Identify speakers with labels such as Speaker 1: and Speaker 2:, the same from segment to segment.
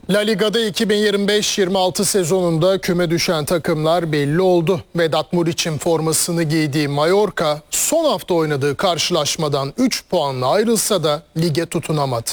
Speaker 1: La Liga'da 2025-26 sezonunda küme düşen takımlar belli oldu. Vedat Muriç'in formasını giydiği Mallorca son hafta oynadığı karşılaşmadan 3 puanla ayrılsa da lige tutunamadı.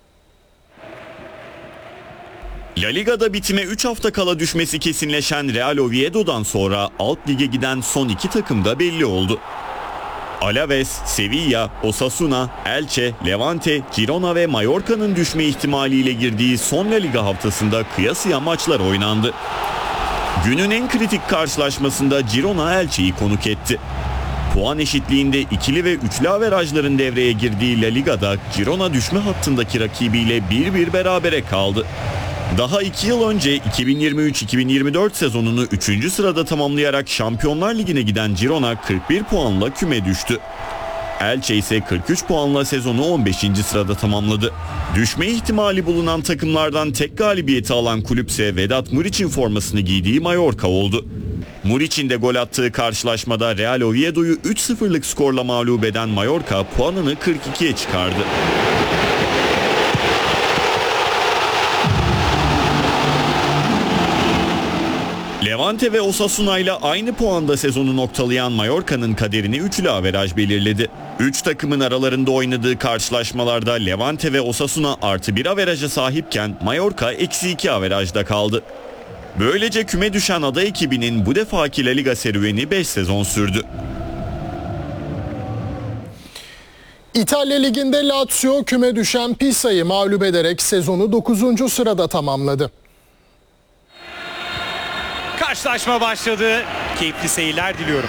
Speaker 2: La Liga'da bitime 3 hafta kala düşmesi kesinleşen Real Oviedo'dan sonra alt lige giden son 2 takım da belli oldu. Alaves, Sevilla, Osasuna, Elche, Levante, Girona ve Mallorca'nın düşme ihtimaliyle girdiği son La Liga haftasında kıyasıya maçlar oynandı. Günün en kritik karşılaşmasında Girona Elche'yi konuk etti. Puan eşitliğinde ikili ve üçlü averajların devreye girdiği La Liga'da Girona düşme hattındaki rakibiyle 1-1 berabere kaldı. Daha 2 yıl önce 2023-2024 sezonunu 3. sırada tamamlayarak Şampiyonlar Ligi'ne giden Girona 41 puanla küme düştü. Elche ise 43 puanla sezonu 15. sırada tamamladı. Düşme ihtimali bulunan takımlardan tek galibiyeti alan kulüpse Vedat Muriç'in formasını giydiği Mallorca oldu. Muriç'in de gol attığı karşılaşmada Real Oviedo'yu 3-0'lık skorla mağlup eden Mallorca puanını 42'ye çıkardı. Levante ve Osasuna ile aynı puanda sezonu noktalayan Mallorca'nın kaderini üçlü averaj belirledi. 3 takımın aralarında oynadığı karşılaşmalarda Levante ve Osasuna +1 averaja sahipken Mallorca -2 averajda kaldı. Böylece küme düşen ada ekibinin bu defaki La Liga serüveni 5 sezon sürdü.
Speaker 1: İtalya Ligi'nde Lazio küme düşen Pisa'yı mağlup ederek sezonu 9. sırada tamamladı.
Speaker 3: Karşılaşma başladı. Keyifli seyirler diliyorum.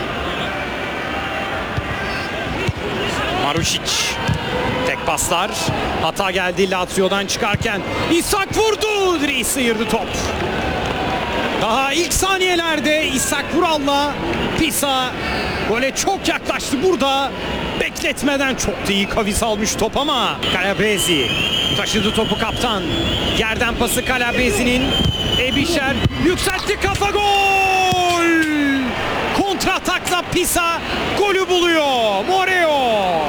Speaker 3: Marušić. Tek paslar. Hata geldi Lazio'dan çıkarken. İshak vurdu. Direği sıyırdı top. Daha ilk saniyelerde İshak Vural'la Pisa gole çok yaklaştı burada. Bekletmeden çok da iyi kavis almış top ama Calabresi taşıdı topu kaptan. Yerden pası Calabresi'nin. Ebişer yükseltti, kafa, gol! Kontra atakla Pisa golü buluyor. Moreo.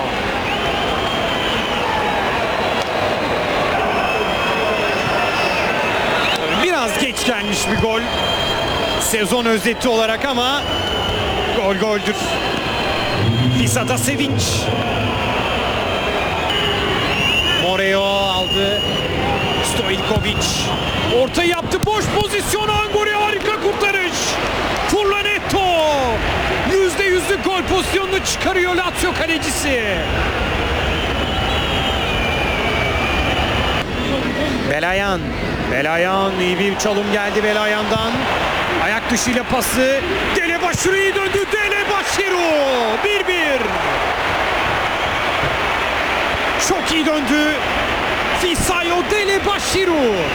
Speaker 3: Biraz geç gelmiş bir gol. Sezon özeti olarak ama gol goldür. Pisa'da sevinç. Moreo aldı. Stojkovic orta yaptı, boş pozisyon, Anguri harika kurtarış. Furlanetto %100'lük gol pozisyonunu çıkarıyor Lazio kalecisi. Belayan iyi bir çalım geldi Belayan'dan. Ayak dışıyla pası. Delebaşiru iyi döndü. Delebaşiru 1-1. Çok iyi döndü. Fisayo Delebaşiru.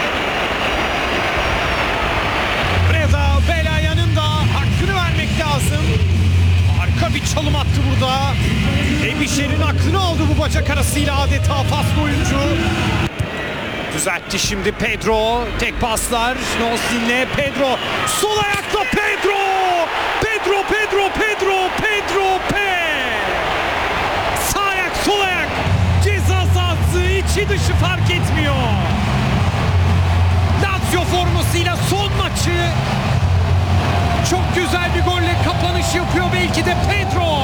Speaker 3: Reza Belayan'ın da hakkını vermek lazım. Harika bir çalım attı burada. Ebişer'in aklını aldı bu bacak arasıyla adeta faslı oyuncu. Düzeltti şimdi Pedro. Tek paslar. Nostin'le Pedro. Sol ayakla Pedro. Sağ ayak, sol ayak. Ceza sahası içi dışı fark etmiyor. Lazio formasıyla son maçı çok güzel bir golle kapanış yapıyor belki de Pedro.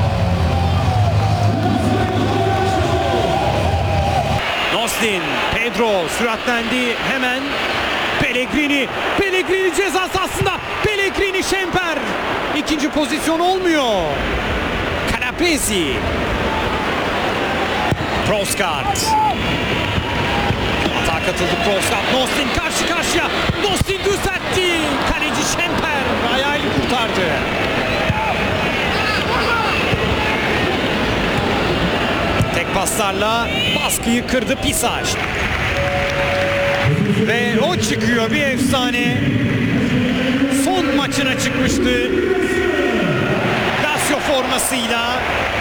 Speaker 3: Nostin, Pedro süratlendi hemen. Pellegrini ceza sahasında. Pellegrini Şemper. İkinci pozisyon olmuyor. Calabresi. Proskat. Hata katıldı Proskat. Nostin karşı karşıya. Nostin düzeltti. Kaleci Şemper ayağıyla kurtardı. Tek paslarla baskıyı kırdı Pisa. Ve o çıkıyor, bir efsane. Son maçına çıkmıştı Lazio formasıyla.